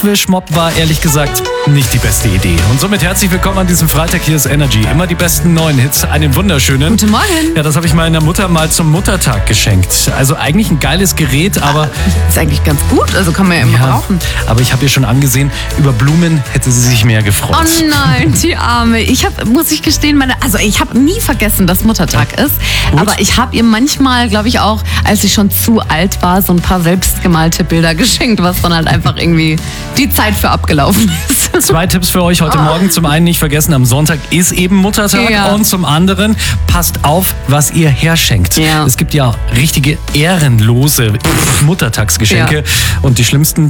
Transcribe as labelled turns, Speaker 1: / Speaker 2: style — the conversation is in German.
Speaker 1: Wegwischmopp war ehrlich gesagt nicht die beste Idee. Und somit herzlich willkommen an diesem Freitag. Hier ist Energy. Immer die besten neuen Hits. Einen wunderschönen.
Speaker 2: Guten Morgen.
Speaker 1: Ja, das habe ich meiner Mutter mal zum Muttertag geschenkt. Also eigentlich ein geiles Gerät, aber...
Speaker 2: Ist eigentlich ganz gut, also kann man ja immer brauchen.
Speaker 1: Aber ich habe ihr schon angesehen, über Blumen hätte sie sich mehr gefreut.
Speaker 2: Oh nein, die Arme. Muss ich gestehen, ich habe nie vergessen, dass Muttertag ist.
Speaker 1: Gut.
Speaker 2: Aber ich habe ihr manchmal, glaube ich auch, als sie schon zu alt war, so ein paar selbstgemalte Bilder geschenkt, was dann halt einfach irgendwie die Zeit für abgelaufen ist.
Speaker 1: 2 Tipps für euch heute Morgen. Zum einen nicht vergessen, am Sonntag ist eben Muttertag.
Speaker 2: Ja.
Speaker 1: Und zum anderen, passt auf, was ihr herschenkt.
Speaker 2: Ja.
Speaker 1: Es gibt ja richtige ehrenlose Muttertagsgeschenke.
Speaker 2: Ja.
Speaker 1: Und die schlimmsten